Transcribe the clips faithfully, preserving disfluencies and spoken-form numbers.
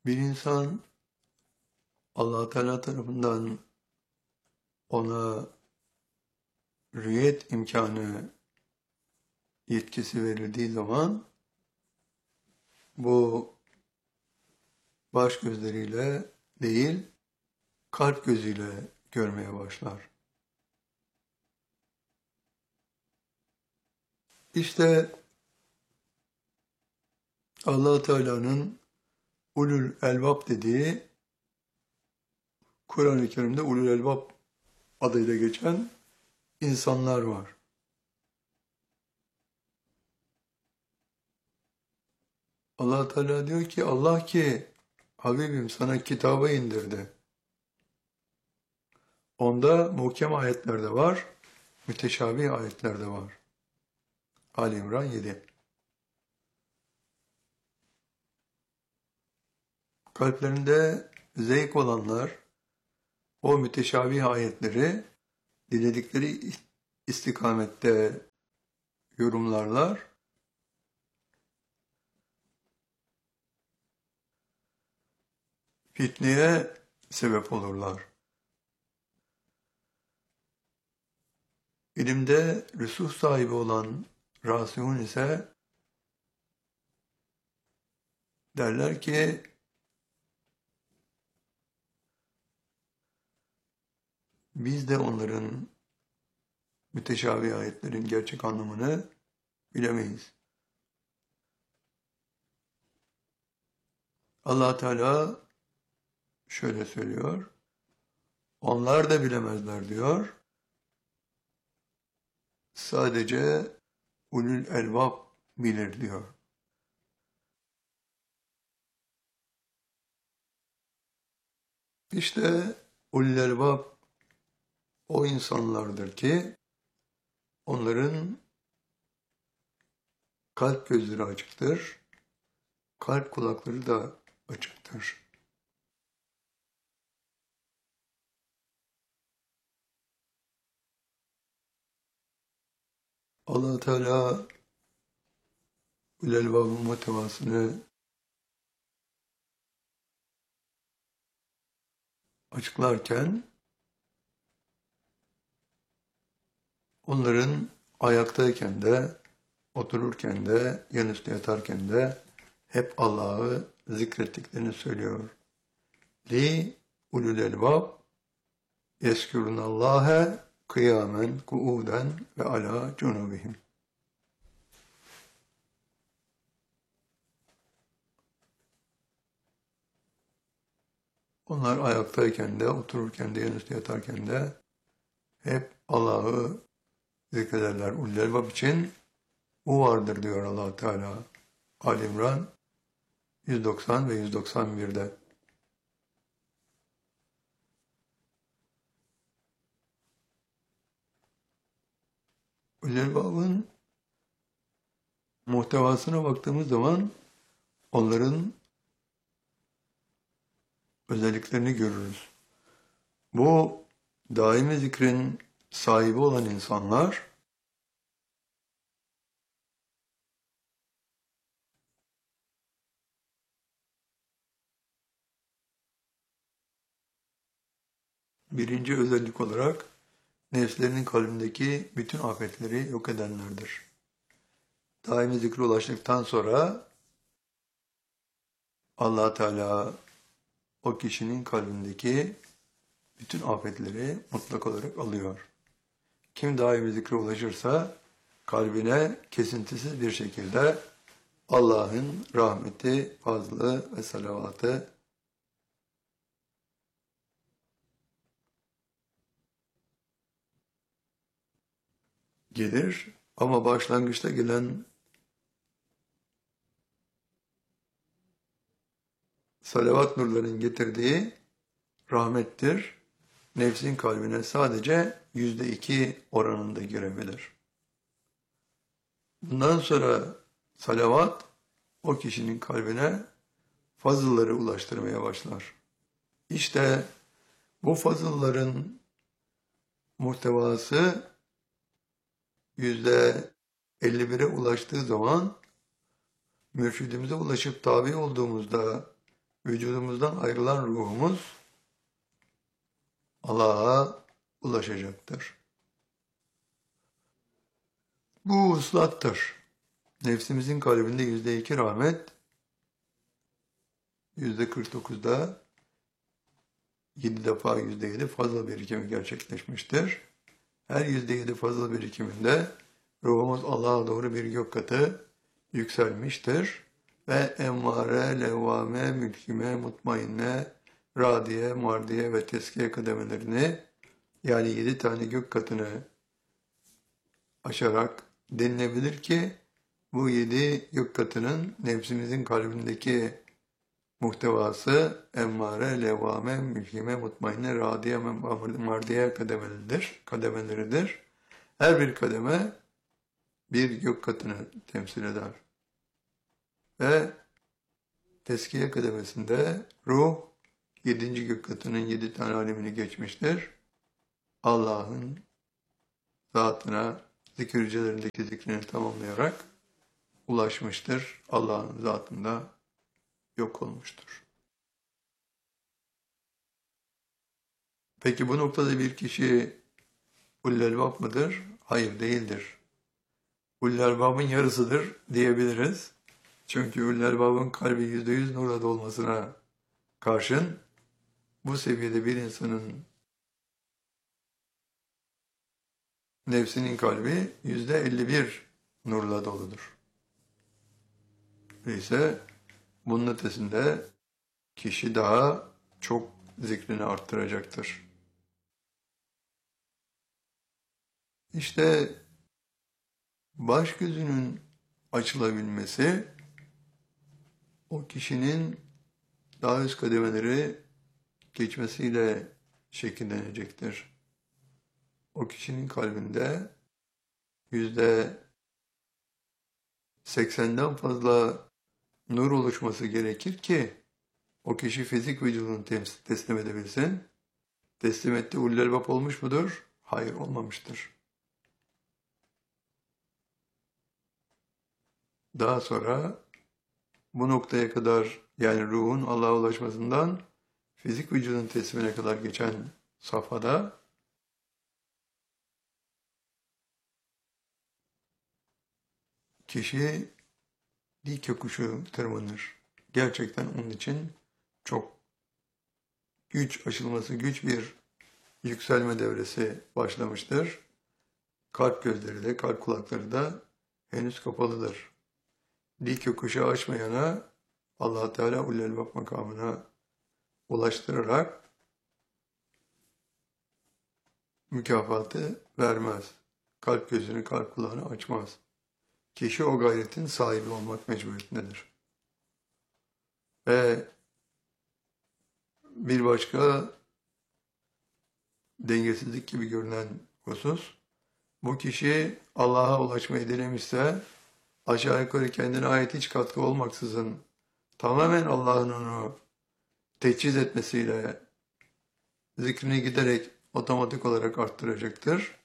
Bir insan Allah Teala tarafından ona rüyet imkanı yetkisi verildiği zaman bu baş gözleriyle değil kalp gözüyle görmeye başlar. İşte Allah Teala'nın ulul elbab dediği Kur'an-ı Kerim'de ulul elbab adıyla geçen insanlar var. Allah Teala diyor ki Allah ki Habibim sana kitabı indirdi. Onda muhkem ayetler de var, müteşabih ayetler de var. Ali İmran yedi. Kalplerinde zevk olanlar o müteşabih ayetleri diledikleri istikamette yorumlarlar. Fitneye sebep olurlar. İlimde rüsuh sahibi olan rasihun ise derler ki biz de onların müteşabih ayetlerin gerçek anlamını bilemeyiz. Allah Teala şöyle söylüyor. Onlar da bilemezler diyor. Sadece ulul elbab bilir diyor. İşte ulul elbab o insanlardır ki onların kalp gözleri açıktır, kalp kulakları da açıktır. Allah Teala ulul elbabın muhtevasını açıklarken onların ayaktayken de, otururken de, yanüstü yatarken de hep Allah'ı zikrettiklerini söylüyor. Li ulul elbab yezkurunallâhe kıyamen, kuuden ve ala cunubihim. Onlar ayaktayken de, otururken de, yanüstü yatarken de hep Allah'ı zikrederler. Ulul elbab için o vardır diyor Allah Teala. Ali İmran yüz doksan ve yüz doksan bir'de. Ulul elbabın muhtevasına baktığımız zaman onların özelliklerini görürüz. Bu daimi zikrin sahibi olan insanlar birinci özellik olarak nefslerinin kalbindeki bütün afetleri yok edenlerdir. Daimi zikre ulaştıktan sonra Allah Teala o kişinin kalbindeki bütün afetleri mutlak olarak alıyor. Kim daimi zikre ulaşırsa kalbine kesintisiz bir şekilde Allah'ın rahmeti, fazlı ve salavatı gelir. Ama başlangıçta gelen salavat nurların getirdiği rahmettir. Nefsin kalbine sadece yüzde iki oranında girebilir. Bundan sonra salavat o kişinin kalbine fazılları ulaştırmaya başlar. İşte bu fazılların muhtevası yüzde elli bir'e ulaştığı zaman mürşidimize ulaşıp tabi olduğumuzda vücudumuzdan ayrılan ruhumuz Allah'a ulaşacaktır. Bu uslattır. Nefsimizin kalbinde yüzde iki rahmet, yüzde kırk dokuzda yedi defa yüzde yedi fazla birikimi gerçekleşmiştir. Her yüzde yedi fazla birikiminde ruhumuz Allah'a doğru bir gök katı yükselmiştir. Ve emmare, levvame, mülkime, mutmainne, radiye, mardiye ve teskiye kademelerini, yani yedi tane gök katını aşarak denilebilir ki bu yedi gök katının nefsimizin kalbindeki muhtevası emmare, levvame, mülkime, mutmainne, radiye, mardiye kademeleridir, kademeleridir. Her bir kademe bir gök katını temsil eder. Ve teskiye kademesinde ruh yedinci gök katının yedi tane alemini geçmiştir. Allah'ın zatına, zikir yücelerindeki zikrini tamamlayarak ulaşmıştır. Allah'ın zatında yok olmuştur. Peki bu noktada bir kişi Ullelbab mıdır? Hayır, değildir. Ullelbab'ın yarısıdır diyebiliriz. Çünkü Ullelbab'ın kalbi yüzde yüz nurla dolmasına karşın bu seviyede bir insanın nefsinin kalbi yüzde elli bir nurla doludur. Öyleyse bunun ötesinde kişi daha çok zikrini arttıracaktır. İşte baş gözünün açılabilmesi o kişinin daha üst kademeleri geçmesiyle şekillenecektir. O kişinin kalbinde yüzde seksenden fazla nur oluşması gerekir ki o kişi fizik vücudunu teslim edebilsin. Teslim etti, Ullelbab olmuş mudur? Hayır, olmamıştır. Daha sonra bu noktaya kadar, yani ruhun Allah'a ulaşmasından fizik vücudun teslimine kadar geçen safhada kişi dik yokuşu tırmanır. Gerçekten onun için çok güç aşılması, güç bir yükselme devresi başlamıştır. Kalp gözleri de, kalp kulakları da henüz kapalıdır. Dik yokuşu aşmayana Allah Teala Ullelbab makamına ulaştırarak mükafatı vermez. Kalp gözünü, kalp kulağını açmaz. Kişi o gayretin sahibi olmak mecburiyetindedir. Ve bir başka dengesizlik gibi görünen husus, bu kişi Allah'a ulaşmayı denemişse, aşağı yukarı kendine ait hiç katkı olmaksızın tamamen Allah'ın onu teçhiz etmesiyle zikrini giderek otomatik olarak arttıracaktır.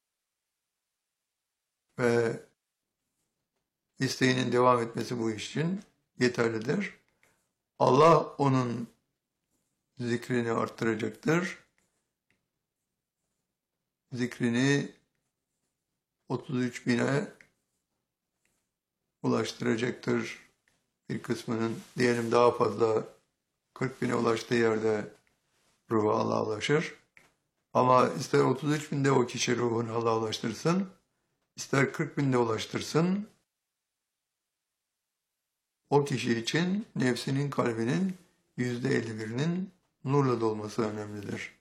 Ve isteğinin devam etmesi bu iş için yeterlidir. Allah onun zikrini arttıracaktır. Zikrini otuz üç bine ulaştıracaktır. Bir kısmının diyelim daha fazla kırk bine ulaştığı yerde ruhu Allah'a ulaşır. Ama ister otuz üç binde o kişi ruhunu Allah'a ulaştırsın, ister kırk binde ulaştırsın, o kişi için nefsinin kalbinin yüzde elli birinin nurla dolması önemlidir.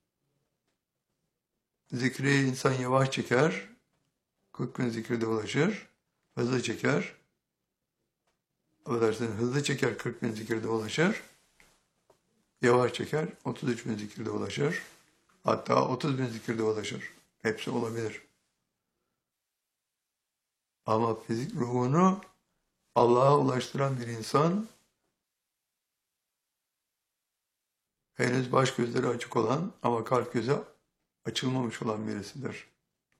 Zikri insan yavaş çeker, kırk gün zikirde ulaşır, hızlı çeker, affedersin, hızlı çeker kırk bin zikirde ulaşır, yavaş çeker otuz üç bin zikirde ulaşır, hatta otuz bin zikirde ulaşır. Hepsi olabilir. Ama fizik ruhunu Allah'a ulaştıran bir insan henüz baş gözleri açık olan ama kalp gözü açılmamış olan birisidir.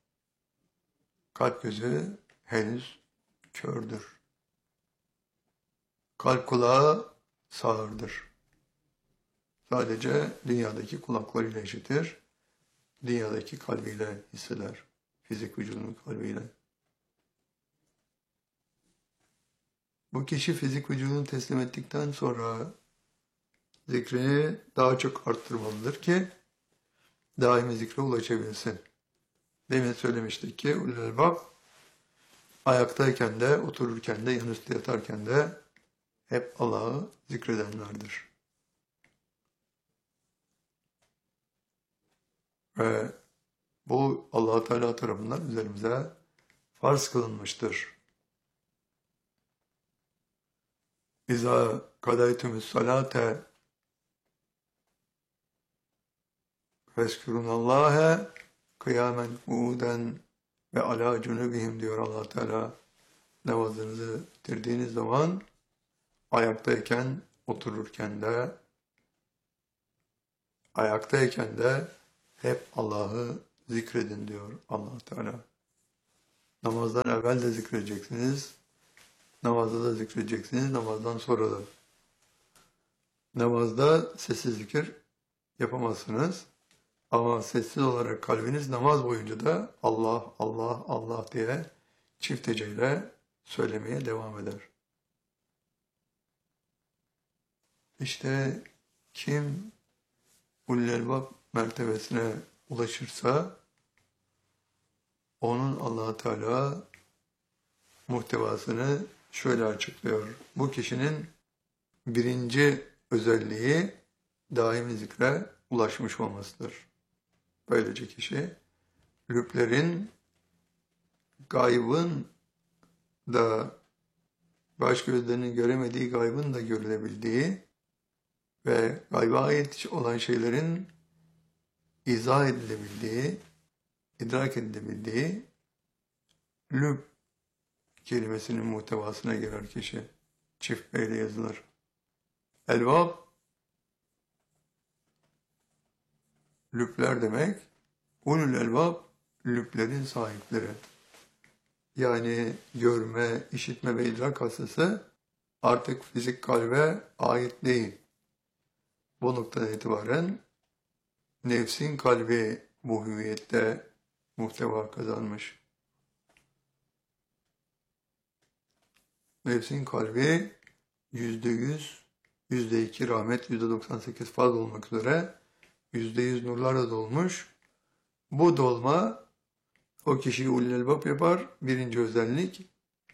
Kalp gözü henüz kördür. Kalp kulağı sağırdır. Sadece dünyadaki kulaklarıyla işitir, dünyadaki kalbiyle hisseder, fizik vücudunun kalbiyle. Bu kişi fizik vücudunu teslim ettikten sonra zikrini daha çok arttırmalıdır ki daimi zikre ulaşabilsin. Demin söylemiştik ki ulul elbab ayaktayken de, otururken de, yanüstü yatarken de hep Allah'ı zikredenlerdir. Ve bu Allah-u Teala tarafından üzerimize farz kılınmıştır. İza kadaytumü's salate fezkurunallâhe kıyamen kuuden ve alâ cunubihim diyor Allah Teala. Namazınızı bitirdiğiniz zaman ayaktayken, otururken de, ayaktayken de hep Allah'ı zikredin diyor Allah Teala. Namazdan evvel de zikredeceksiniz, namazda da zikredeceksiniz, namazdan sonra da. Namazda sessiz zikir yapamazsınız. Ama sessiz olarak kalbiniz namaz boyunca da Allah, Allah, Allah diye çift heceyle söylemeye devam eder. İşte kim ulul elbab mertebesine ulaşırsa onun Allah Teala muhtevasını şöyle açıklıyor. Bu kişinin birinci özelliği daimi zikre ulaşmış olmasıdır. Böylece kişi lüblerin, gaybın da baş gözlerinin göremediği gaybın da görülebildiği ve gayba ait olan şeylerin izah edilebildiği, idrak edilebildiği lüb kelimesinin muhtevasına girer kişi. Çift beyle yazılır. Elbab lübler demek. Ulul elbab lüblerin sahipleri. Yani görme, işitme ve idrak hastası artık fizik kalbe ait değil. Bu noktadan itibaren nefsin kalbi bu hüviyette muhteva kazanmış. Nefsin kalbi yüzde yüz, yüzde iki rahmet, yüzde doksan sekiz faz olmak üzere yüzde yüz nurlarla dolmuş. Bu dolma o kişiyi ulul elbab yapar. Birinci özellik.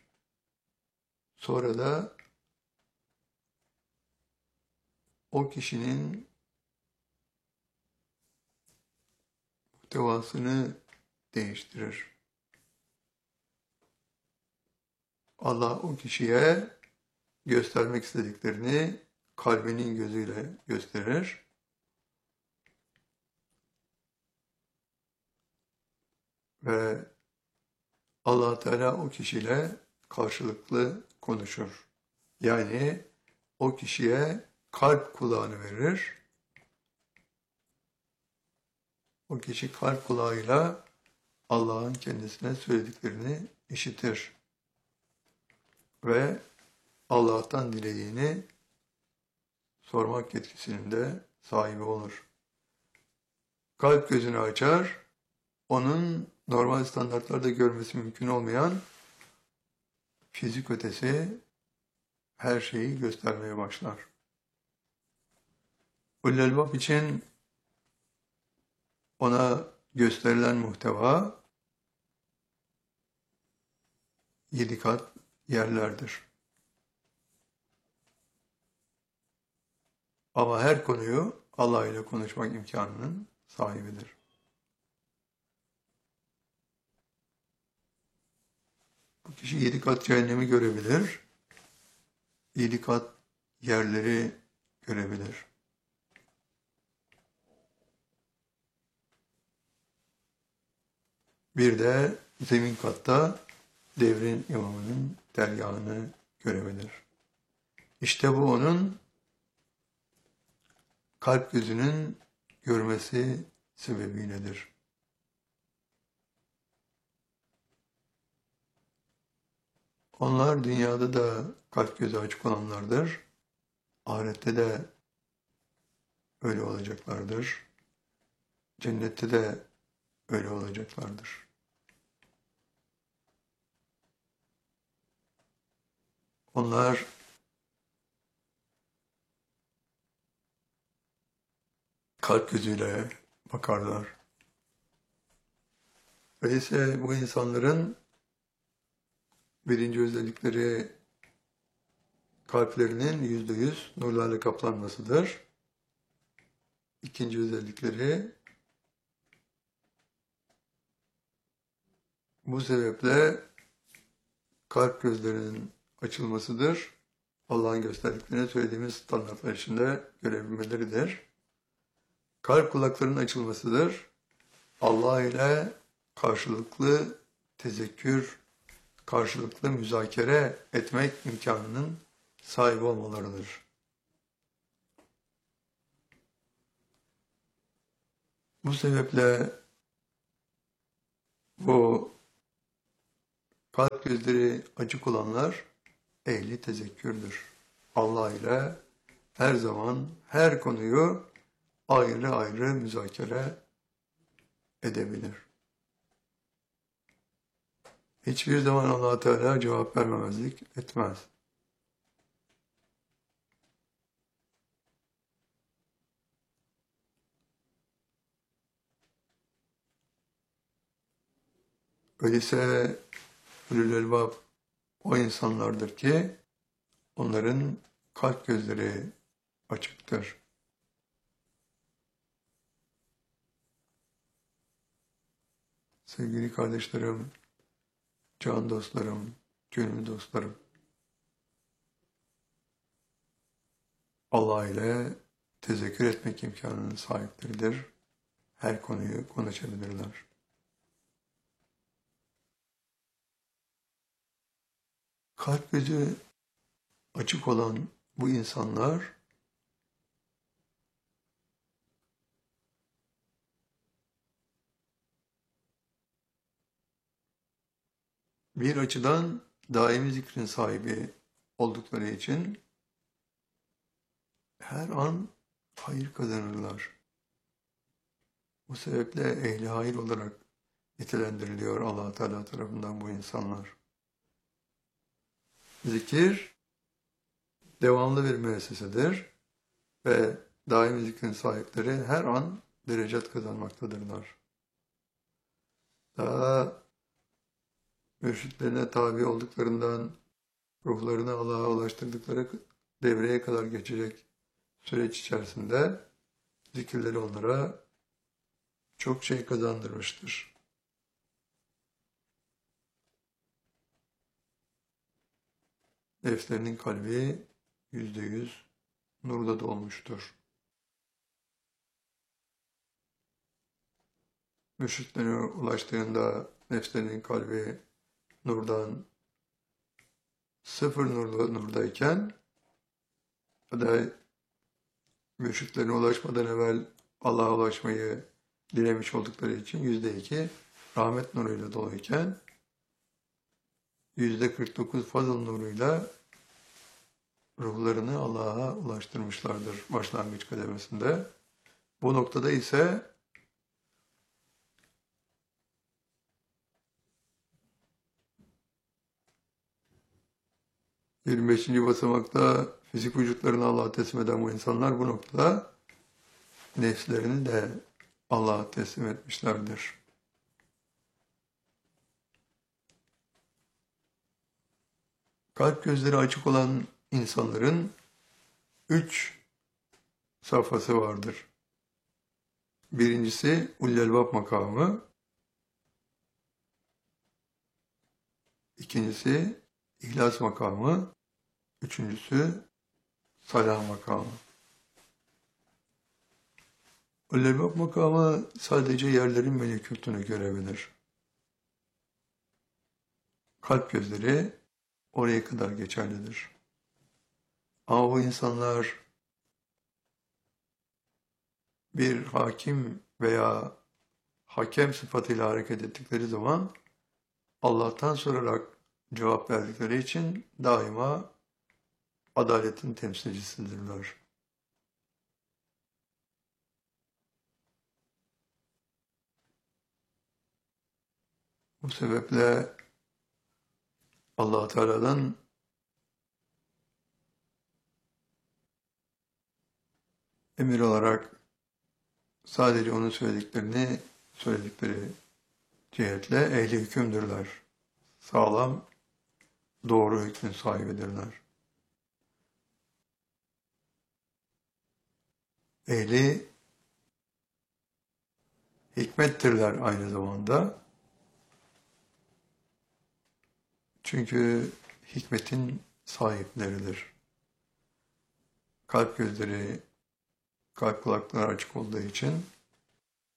Sonra da o kişinin muhtevasını değiştirir. Allah o kişiye göstermek istediklerini kalbinin gözüyle gösterir. Ve Allah Teala o kişiyle karşılıklı konuşur. Yani o kişiye kalp kulağını verir. O kişi kalp kulağıyla Allah'ın kendisine söylediklerini işitir. Ve Allah'tan dilediğini sormak yetkisinin de sahibi olur. Kalp gözünü açar, onun normal standartlarda görmesi mümkün olmayan fizik ötesi her şeyi göstermeye başlar. Ulul elbab için ona gösterilen muhteva yedi kat yerlerdir. Ama her konuyu Allah ile konuşmak imkanının sahibidir. Bu kişi yedi kat cehennemi görebilir, yedi kat yerleri görebilir. Bir de zemin katta devrin imamının dergahını görebilir. İşte bu onun kalp gözünün görmesi sebebiyledir. Onlar dünyada da kalp gözü açık olanlardır. ahirette de öyle olacaklardır. Cennette de öyle olacaklardır. Onlar kalp gözüyle bakarlar. Öyleyse bu insanların birinci özellikleri kalplerinin yüzde yüz nurlarla kaplanmasıdır. İkinci özellikleri bu sebeple kalp gözlerinin açılmasıdır. Allah'ın gösterdiklerini söylediğimiz standartlar içinde görebilmeleridir. Kalp kulaklarının açılmasıdır. Allah ile karşılıklı tezekkür, karşılıklı müzakere etmek imkanının sahibi olmalarıdır. Bu sebeple bu kalp gözleri açık olanlar ehli tezekkürdür. Allah ile her zaman her konuyu ayrı ayrı müzakere edebilir. Hiçbir zaman Allah Teala cevap vermemezlik etmez. Öyleyse Ulul Elbab o insanlardır ki onların kalp gözleri açıktır. Sevgili kardeşlerim, can dostlarım, gönül dostlarım, Allah ile tezekkür etmek imkanının sahipleridir. Her konuyu konuşabilirler. Kalp gözü açık olan bu insanlar bir açıdan daimi zikrin sahibi oldukları için her an hayır kazanırlar. Bu sebeple ehli hayır olarak nitelendiriliyor Allah Teala tarafından bu insanlar. Zikir devamlı bir müessesedir ve daimi zikrin sahipleri her an derecat kazanmaktadırlar. Daha mürşitlerine tabi olduklarından ruhlarını Allah'a ulaştırdıkları devreye kadar geçecek süreç içerisinde zikirleri onlara çok şey kazandırmıştır. Nefslerinin kalbi yüzde yüz nurda dolmuştur. Mürşitlerine ulaştığında nefslerinin kalbi nurdan sıfır nurda, nurdayken ya da mürşitlerine ulaşmadan evvel Allah'a ulaşmayı dilemiş oldukları için yüzde iki rahmet nuruyla doluyken yüzde kırk dokuz fazıl nuruyla ruhlarını Allah'a ulaştırmışlardır başlangıç kademesinde. Bu noktada ise yirmi beşinci basamakta fizik vücutlarını Allah'a teslim eden bu insanlar bu noktada nefslerini de Allah'a teslim etmişlerdir. Kalp gözleri açık olan insanların üç safhası vardır. Birincisi Ulul Elbab makamı, ikincisi İhlas makamı, üçüncüsü Salah makamı. Ulul Elbab makamı sadece yerlerin melekutunu görebilir. Kalp gözleri oraya kadar geçerlidir. Ama bu insanlar bir hakim veya hakem sıfatıyla hareket ettikleri zaman Allah'tan sorarak cevap verdikleri için daima adaletin temsilcisidirler. Bu sebeple Allah Teala'dan emir olarak sadece onun söylediklerini söyledikleri cihetle ehli hükümdürler. Sağlam, doğru hükmün sahibidirler. Ehli hikmettirler aynı zamanda. Çünkü hikmetin sahipleridir. Kalp gözleri, kalp kulakları açık olduğu için